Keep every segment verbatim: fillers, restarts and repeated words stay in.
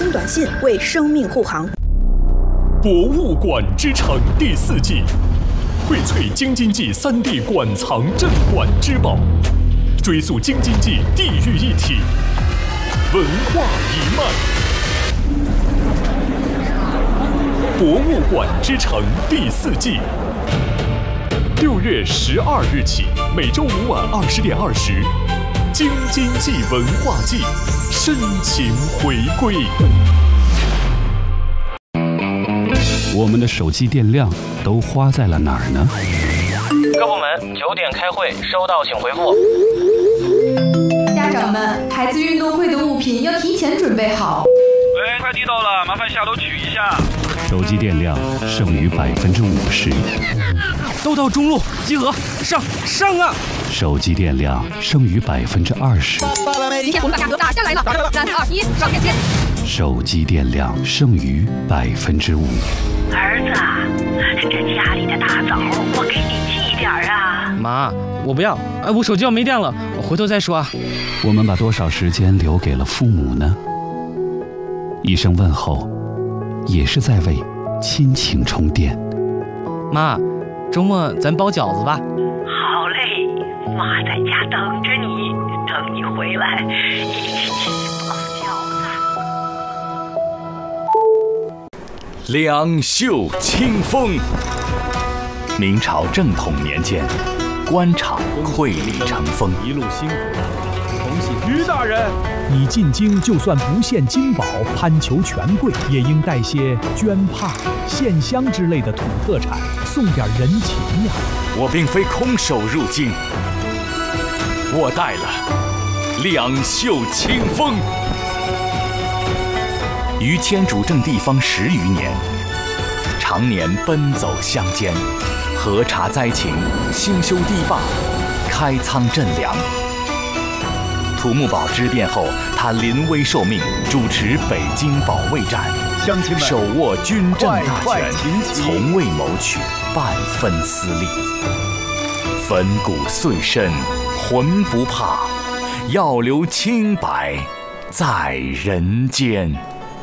声短信，为生命护航。 博物馆之城第四季，荟萃京津冀三地馆藏镇馆之宝，追溯京津冀地域一体，文化一脉。博物馆之城第四季，六月十二日起，每周五晚二十点二十，京津冀文化季深情回归。 我们的手机电量都花在了哪儿呢？ 各部门九点开会，收到请回复。 家长们，孩子运动会的物品要提前准备好。 喂，快递到了，麻烦下楼取一下。 手机电量剩余百分之五十。 都到中路集合，上上啊！ 手机电量剩余百分之二十。 今天我们把价格打下来了，三二一，上链接。 手机电量剩余百分之五。 儿子，这家里的大枣我给你寄点啊。 妈，我不要，哎，我手机要没电了，我回头再说啊。 我们把多少时间留给了父母呢？一声问候，也是在为亲情充电。 妈，周末咱包饺子吧。 好嘞，妈在家等着你，等你回来一起包饺子。两袖清风。明朝正统年间，官场溃里成风， 一路辛苦。于大人，你进京就算不献金宝、攀求权贵，也应带些绢帕、线香之类的土特产，送点人情呀。 我并非空手入京，我带了两袖清风。于谦主政地方十余年，常年奔走乡间，核查灾情，兴修堤坝，开仓赈粮。土木堡之变后，他临危受命，主持北京保卫战， 乡亲们手握军政大权，从未谋取半分私利。粉骨碎身，浑不怕，要留清白在人间。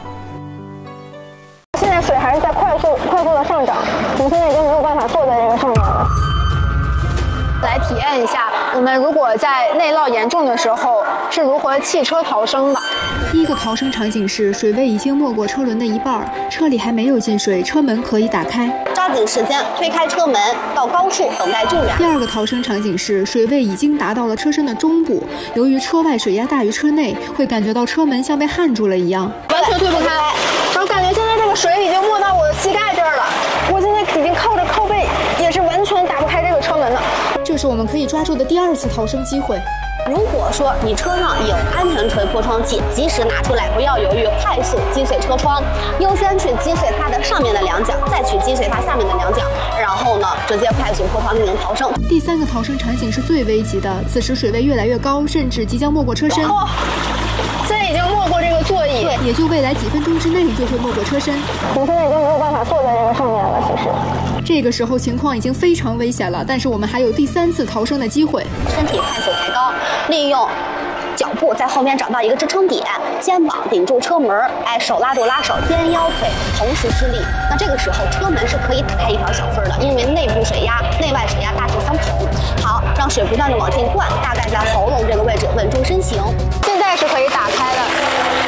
现在水还是在快速快速的上涨，我们现在已经没有办法坐在这个上面了。来体验一下，我们如果在内涝严重的时候是如何弃车逃生的。 第一个逃生场景是水位已经没过车轮的一半，车里还没有进水，车门可以打开， 抓紧时间推开车门，到高处等待救援。 第二个逃生场景是水位已经达到了车身的中部，由于车外水压大于车内，会感觉到车门像被焊住了一样， 完全推不开。然后感觉现在这个水已经没到我的膝盖这儿了，我现在已经靠着靠背，也是完全打不开这个车门的。 这是我们可以抓住的第二次逃生机会。 如果说你车上有安全锤破窗器，及时拿出来，不要犹豫，快速击碎车窗，优先去击碎它的上面的两角，再去击碎它下面的两角，然后呢，直接快速破窗进行逃生。 第三个逃生场景是最危急的，此时水位越来越高，甚至即将没过车身。 哦，现在已经没过这个座椅， 也就未来几分钟之内就会没过车身。 我现在已经没有办法坐在这个上面了，其实。 这个时候情况已经非常危险了，但是我们还有第三次逃生的机会。 身体快速抬高，利用脚步在后面找到一个支撑点，肩膀顶住车门，哎，手拉住拉手，肩腰腿同时施力。那这个时候车门是可以打开一条小缝的，因为内部水压、内外水压大致相同。好，让水不断的往进灌，大概在喉咙这个位置稳住身形。现在是可以打开的。